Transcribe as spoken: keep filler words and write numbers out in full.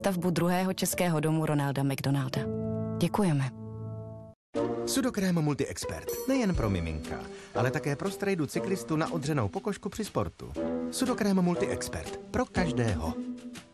stavbu druhého českého domu Ronalda McDonalda. Děkujeme. Sudokrém Multi-Expert. Nejen pro miminka, ale také pro strejdu cyklistu na odřenou pokožku při sportu. Sudokrém Multi-Expert. Pro každého.